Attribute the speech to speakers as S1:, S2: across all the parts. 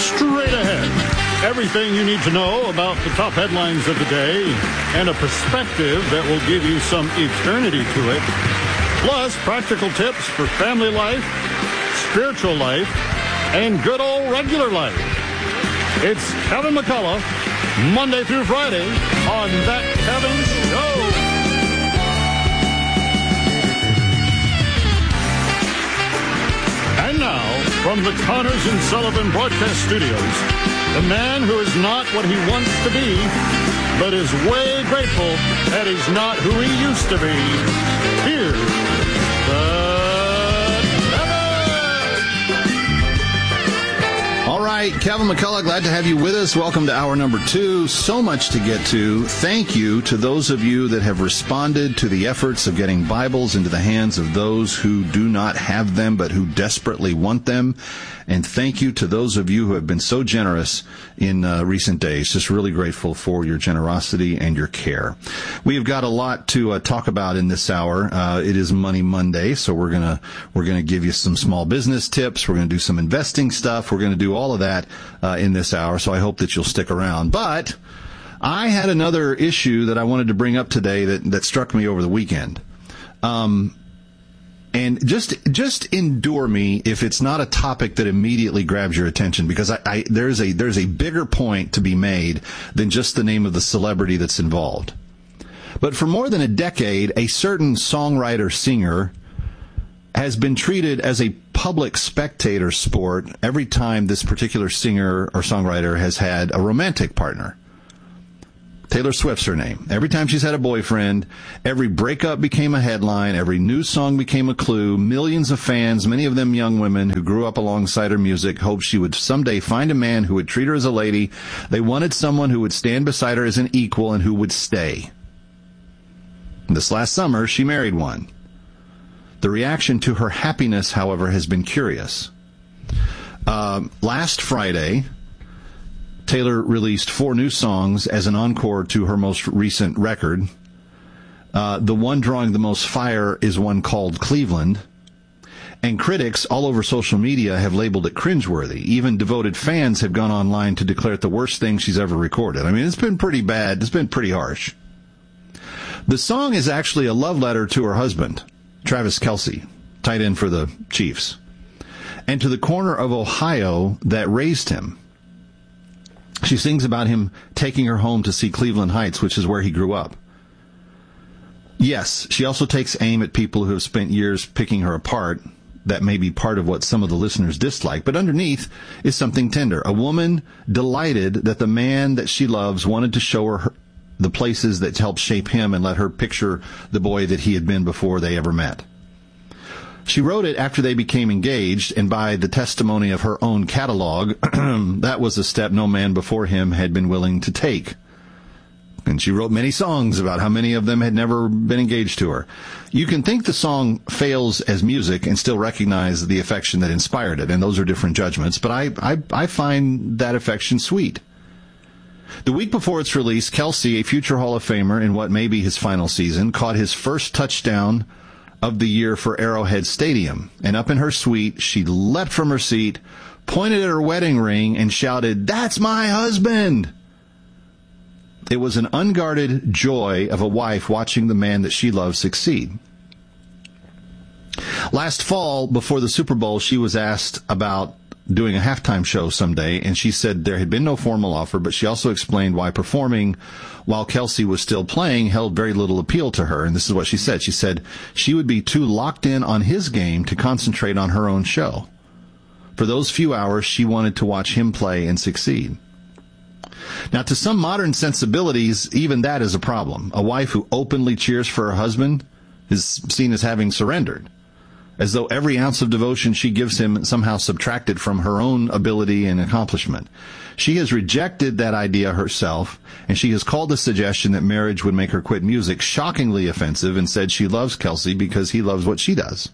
S1: Straight ahead, everything you need to know about the top headlines of the day and a perspective that will give you some eternity to it. Plus, practical tips for family life, spiritual life, and good old regular life. It's Kevin McCullough, Monday through Friday on That Kevin Show. And now, from the Connors and Sullivan Broadcast Studios, the man who is not what he wants to be, but is way grateful that he's not who he used to be. Here's the Kevin!
S2: All right, Kevin McCullough, glad to have you with us. Welcome to hour number 2. So much to get to. Thank you to those of you that have responded to the efforts of getting Bibles into the hands of those who do not have them, but who desperately want them. And thank you to those of you who have been so generous in recent days. Just really grateful for your generosity and your care. We have got a lot to talk about in this hour. It is Money Monday, so we're gonna give you some small business tips. We're gonna do some investing stuff. We're gonna do all of that in this hour. So I hope that you'll stick around. But I had another issue that I wanted to bring up today that struck me over the weekend. And just endure me if it's not a topic that immediately grabs your attention, because there's a bigger point to be made than just the name of the celebrity that's involved. But for more than a decade, a certain songwriter-singer has been treated as a public spectator sport every time this particular singer or songwriter has had a romantic partner. Taylor Swift's her name. Every time she's had a boyfriend, every breakup became a headline, every new song became a clue. Millions of fans, many of them young women who grew up alongside her music, hoped she would someday find a man who would treat her as a lady. They wanted someone who would stand beside her as an equal and who would stay. This last summer, she married one. The reaction to her happiness, however, has been curious. Last Friday, Taylor released 4 new songs as an encore to her most recent record. The one drawing the most fire is one called Cleveland. And critics all over social media have labeled it cringeworthy. Even devoted fans have gone online to declare it the worst thing she's ever recorded. I mean, it's been pretty bad. It's been pretty harsh. The song is actually a love letter to her husband, Travis Kelce, tight end for the Chiefs, and to the corner of Ohio that raised him. She sings about him taking her home to see Cleveland Heights, which is where he grew up. Yes, she also takes aim at people who have spent years picking her apart. That may be part of what some of the listeners dislike, but underneath is something tender. A woman delighted that the man that she loves wanted to show her the places that helped shape him and let her picture the boy that he had been before they ever met. She wrote it after they became engaged, and by the testimony of her own catalog, that was a step no man before him had been willing to take. And she wrote many songs about how many of them had never been engaged to her. You can think the song fails as music and still recognize the affection that inspired it, and those are different judgments, but I find that affection sweet. The week before its release, Kelce, a future Hall of Famer in what may be his final season, caught his first touchdown of the year for Arrowhead Stadium. And up in her suite, she leapt from her seat, pointed at her wedding ring, and shouted, "That's my husband!" It was an unguarded joy of a wife watching the man that she loves succeed. Last fall, before the Super Bowl, she was asked about doing a halftime show someday, and she said there had been no formal offer, but she also explained why performing while Kelce was still playing held very little appeal to her. And this is what she said. She said she would be too locked in on his game to concentrate on her own show. For those few hours, she wanted to watch him play and succeed. Now, to some modern sensibilities, even that is a problem. A wife who openly cheers for her husband is seen as having surrendered, as though every ounce of devotion she gives him somehow subtracted from her own ability and accomplishment. She has rejected that idea herself, and she has called the suggestion that marriage would make her quit music shockingly offensive and said she loves Kelce because he loves what she does.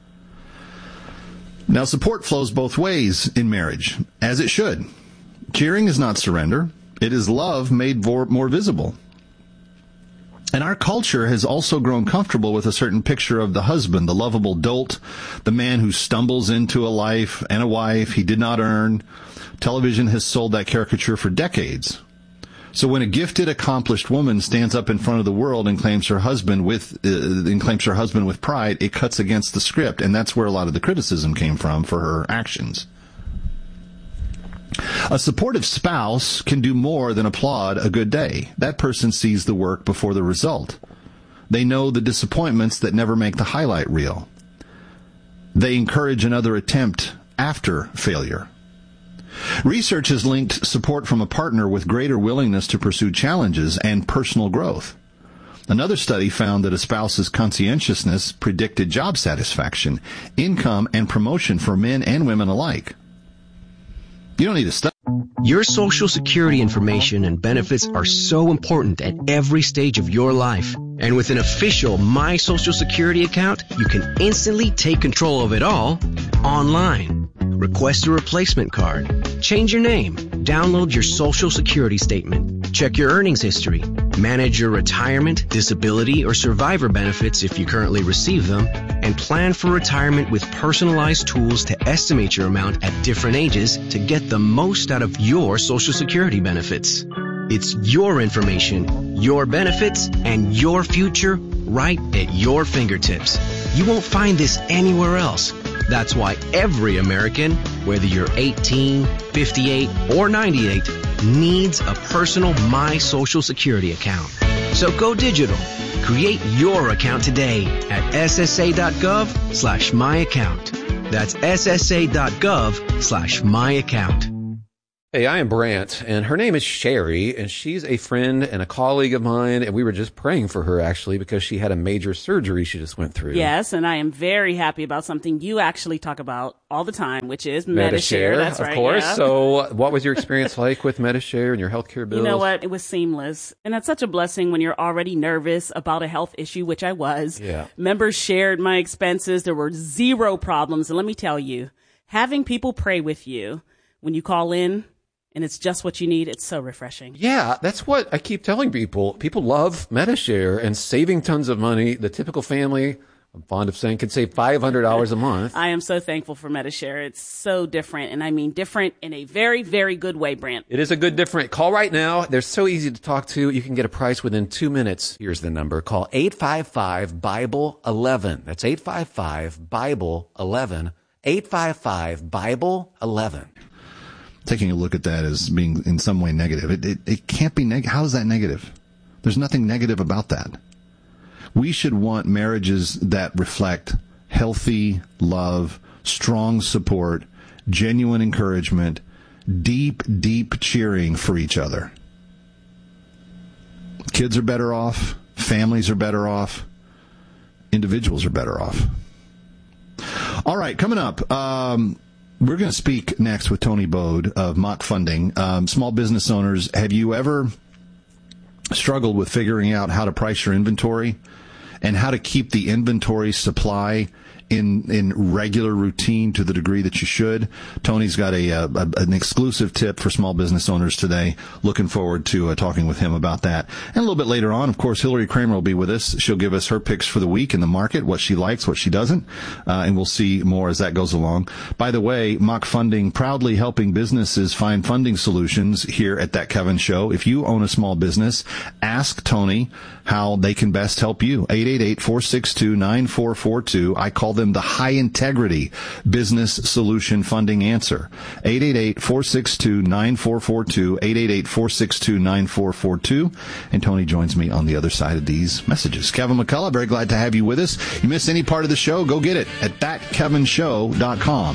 S2: Now, support flows both ways in marriage, as it should. Cheering is not surrender. It is love made more visible. And our culture has also grown comfortable with a certain picture of the husband, the lovable dolt, the man who stumbles into a life and a wife he did not earn, Television has sold that caricature for decades. So when a gifted, accomplished woman stands up in front of the world and claims her husband with pride, it cuts against the script, and that's where a lot of the criticism came from for her actions. A supportive spouse can do more than applaud a good day. That person sees the work before the result. They know the disappointments that never make the highlight reel. They encourage another attempt after failure. Research has linked support from a partner with greater willingness to pursue challenges and personal growth. Another study found that a spouse's conscientiousness predicted job satisfaction, income, and promotion for men and women alike. You don't need to study.
S3: Your Social Security information and benefits are so important at every stage of your life. And with an official My Social Security account, you can instantly take control of it all online. Request a replacement card, change your name, download your Social Security statement, check your earnings history, manage your retirement, disability, or survivor benefits if you currently receive them, and plan for retirement with personalized tools to estimate your amount at different ages to get the most out of your Social Security benefits. It's your information, your benefits, and your future right at your fingertips. You won't find this anywhere else. That's why every American, whether you're 18, 58, or 98, needs a personal My Social Security account. So go digital. Create your account today at ssa.gov/myaccount. That's ssa.gov/myaccount.
S4: Hey, I am Brant, and her name is Sherry, and she's a friend and a colleague of mine, and we were just praying for her, actually, because she had a major surgery she just went through.
S5: Yes, and I am very happy about something you actually talk about all the time, which is Medi-Share. That's right,
S4: of course.
S5: Yeah.
S4: So what was your experience like with Medi-Share and your healthcare bills?
S5: You know what? It was seamless. And that's such a blessing when you're already nervous about a health issue, which I was.
S4: Yeah.
S5: Members shared my expenses. There were zero problems. And let me tell you, having people pray with you when you call in, and it's just what you need, it's so refreshing.
S4: Yeah, that's what I keep telling people. People love Medi-Share and saving tons of money. The typical family, I'm fond of saying, can save $500 a month.
S5: I am so thankful for Medi-Share. It's so different, and I mean different in a very, very good way, Brant.
S4: It is a good different. Call right now. They're so easy to talk to. You can get a price within 2 minutes. Here's the number. Call 855-BIBLE-11. That's 855-BIBLE-11. 855-BIBLE-11.
S2: Taking a look at that as being in some way negative. It can't be negative. How is that negative? There's nothing negative about that. We should want marriages that reflect healthy love, strong support, genuine encouragement, deep, deep cheering for each other. Kids are better off. Families are better off. Individuals are better off. All right, coming up, we're going to speak next with Tony Bode of Mock Funding. Small business owners, have you ever struggled with figuring out how to price your inventory and how to keep the inventory supply in regular routine to the degree that you should? Tony's got an exclusive tip for small business owners today. Looking forward to talking with him about that. And a little bit later on, of course, Hillary Kramer will be with us. She'll give us her picks for the week in the market, what she likes, what she doesn't, and we'll see more as that goes along. By the way, Mock Funding proudly helping businesses find funding solutions here at That Kevin Show. If you own a small business, ask Tony how they can best help you. 888-462-9442. I call them the high integrity business solution funding answer. 888-462-9442. 888-462-9442. And Tony joins me on the other side of these messages. Kevin McCullough, very glad to have you with us. You missed any part of the show? Go get it at thatkevinshow.com.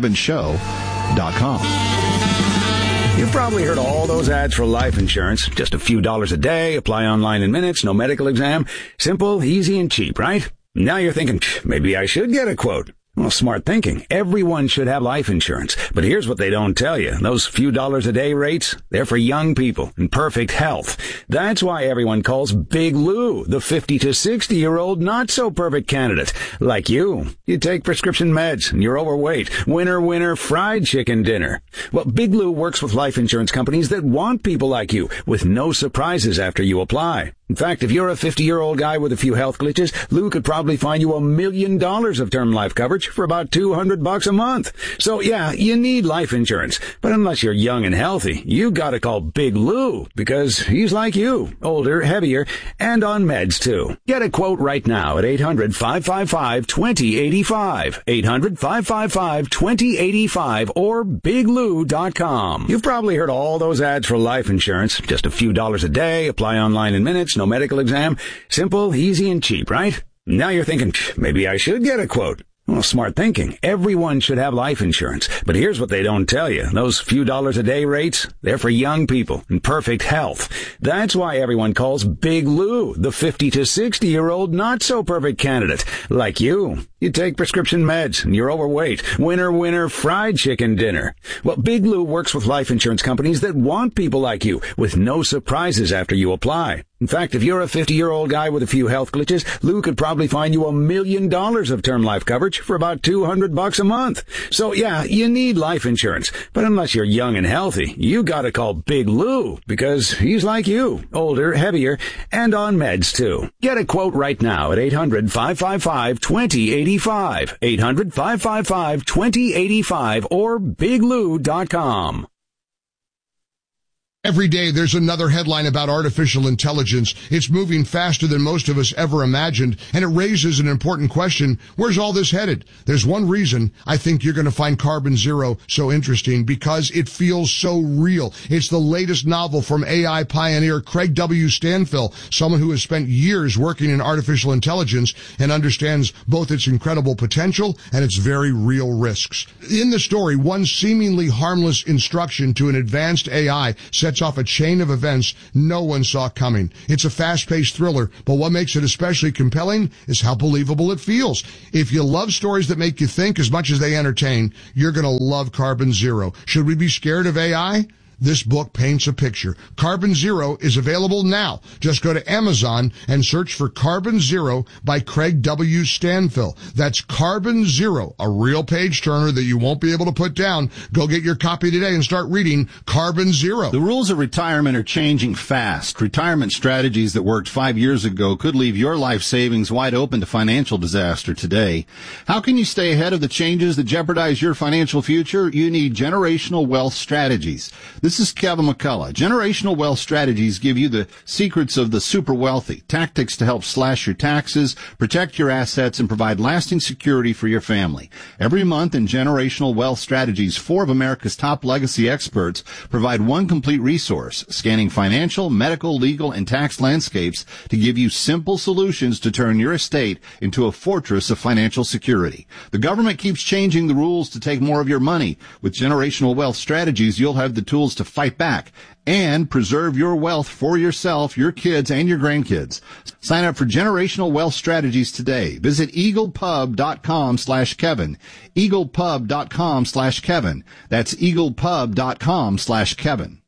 S2: Thatkevinshow.com.
S6: You've probably heard all those ads for life insurance. Just a few dollars a day, apply online in minutes, no medical exam. Simple, easy, and cheap, right? Now you're thinking, maybe I should get a quote. Well, smart thinking. Everyone should have life insurance. But here's what they don't tell you. Those few dollars a day rates, they're for young people in perfect health. That's why everyone calls Big Lou the 50 to 60-year-old not-so-perfect candidate. Like you. You take prescription meds and you're overweight. Winner, fried chicken dinner. Well, Big Lou works with life insurance companies that want people like you with no surprises after you apply. In fact, if you're a 50-year-old guy with a few health glitches, Lou could probably find you $1 million of term life coverage for about $200 a month. So yeah, you need life insurance. But unless you're young and healthy, you gotta call Big Lou, because he's like you, older, heavier, and on meds too. Get a quote right now at 800-555-2085. 800-555-2085 or biglou.com. You've probably heard all those ads for life insurance. Just a few dollars a day, apply online in minutes, no medical exam. Simple, easy, and cheap, right? Now you're thinking, maybe I should get a quote. Well, smart thinking. Everyone should have life insurance. But here's what they don't tell you. Those few dollars a day rates, they're for young people in perfect health. That's why everyone calls Big Lou the 50 to 60-year-old not-so-perfect candidate. Like you. You take prescription meds and you're overweight. Winner, fried chicken dinner. Well, Big Lou works with life insurance companies that want people like you with no surprises after you apply. In fact, if you're a 50-year-old guy with a few health glitches, Lou could probably find you $1 million of term life coverage for about $200 a month. So yeah, you need life insurance. But unless you're young and healthy, you gotta call Big Lou, because he's like you, older, heavier, and on meds too. Get a quote right now at 800-555-2085. 800-555-2085 or biglou.com.
S7: Every day there's another headline about artificial intelligence. It's moving faster than most of us ever imagined, and it raises an important question. Where's all this headed? There's one reason I think you're going to find Carbon Zero so interesting, because it feels so real. It's the latest novel from AI pioneer Craig W. Stanfill, someone who has spent years working in artificial intelligence and understands both its incredible potential and its very real risks. In the story, one seemingly harmless instruction to an advanced AI sets off a chain of events no one saw coming. It's a fast-paced thriller, but what makes it especially compelling is how believable it feels. If you love stories that make you think as much as they entertain, you're going to love Carbon Zero. Should we be scared of AI? This book paints a picture. Carbon Zero is available now. Just go to Amazon and search for Carbon Zero by Craig W. Stanfill. That's Carbon Zero, a real page-turner that you won't be able to put down. Go get your copy today and start reading Carbon Zero.
S2: The rules of retirement are changing fast. Retirement strategies that worked 5 years ago could leave your life savings wide open to financial disaster today. How can you stay ahead of the changes that jeopardize your financial future? You need Generational Wealth Strategies. This is Kevin McCullough. Generational Wealth Strategies give you the secrets of the super wealthy, tactics to help slash your taxes, protect your assets, and provide lasting security for your family. Every month in Generational Wealth Strategies, 4 of America's top legacy experts provide one complete resource, scanning financial, medical, legal, and tax landscapes to give you simple solutions to turn your estate into a fortress of financial security. The government keeps changing the rules to take more of your money. With Generational Wealth Strategies, you'll have the tools to fight back and preserve your wealth for yourself, your kids, and your grandkids. Sign up for Generational Wealth Strategies today. Visit eaglepub.com/Kevin. eaglepub.com/Kevin. That's eaglepub.com/Kevin.